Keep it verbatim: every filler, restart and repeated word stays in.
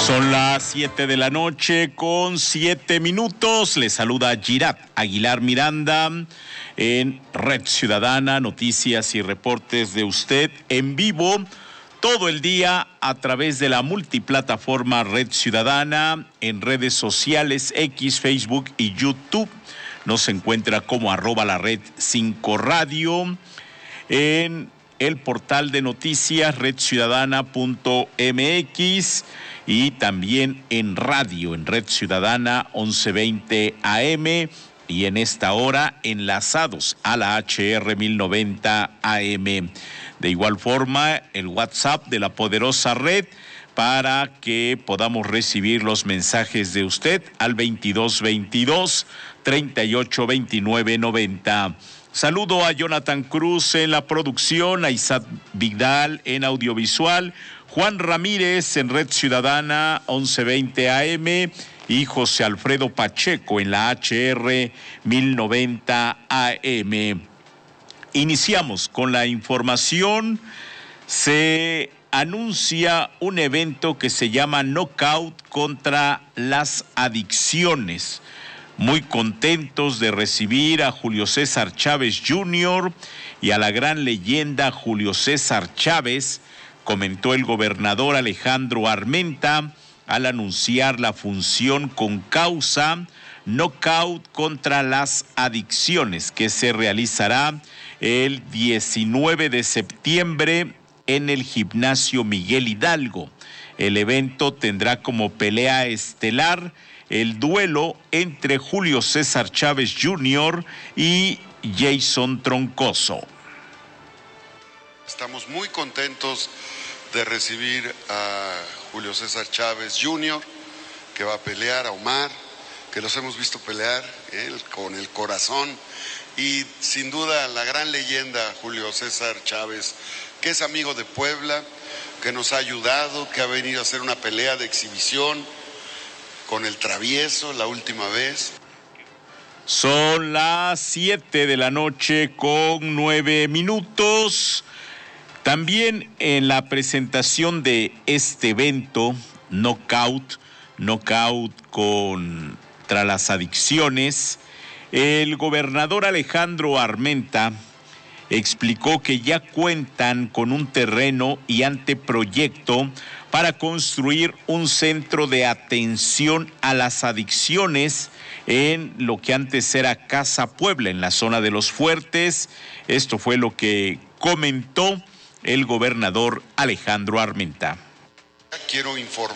Son las siete de la noche con siete minutos. Les saluda Girat Aguilar Miranda en Red Ciudadana, noticias y reportes de usted en vivo todo el día a través de la multiplataforma Red Ciudadana en redes sociales, X, Facebook y YouTube. Nos encuentra como arroba la red cinco radio en el portal de noticias red ciudadana punto m x y también en radio, en Red Ciudadana once veinte A M y en esta hora enlazados a la H R mil noventa A M. De igual forma, el WhatsApp de la poderosa red para que podamos recibir los mensajes de usted al veintidós veintidós, treinta y ocho veintinueve noventa. Saludo a Jonathan Cruz en la producción, a Isaac Vidal en audiovisual, Juan Ramírez en Red Ciudadana once veinte A M y José Alfredo Pacheco en la H R mil noventa A M. Iniciamos con la información. Se anuncia un evento que se llama Knockout contra las adicciones. Muy contentos de recibir a Julio César Chávez junior y a la gran leyenda Julio César Chávez, comentó el gobernador Alejandro Armenta al anunciar la función con causa Knockout contra las adicciones que se realizará el diecinueve de septiembre en el Gimnasio Miguel Hidalgo. El evento tendrá como pelea estelar el duelo entre Julio César Chávez junior y Jason Troncoso. Estamos muy contentos de recibir a Julio César Chávez junior, que va a pelear a Omar, que los hemos visto pelear él con el corazón, y sin duda la gran leyenda Julio César Chávez, que es amigo de Puebla, que nos ha ayudado, que ha venido a hacer una pelea de exhibición con el Travieso la última vez. Son las siete de la noche con nueve minutos. También en la presentación de este evento, Knockout, Knockout contra las adicciones, el gobernador Alejandro Armenta explicó que ya cuentan con un terreno y anteproyecto para construir un centro de atención a las adicciones en lo que antes era Casa Puebla, en la zona de Los Fuertes. Esto fue lo que comentó el gobernador Alejandro Armenta. Quiero informar